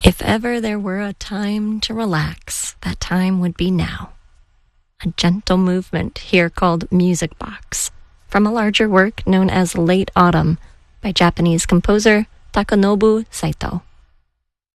If ever there were a time to relax, that time would be now. A gentle movement here called Music Box, from a larger work known as Late Autumn by Japanese composer Takanobu Saito.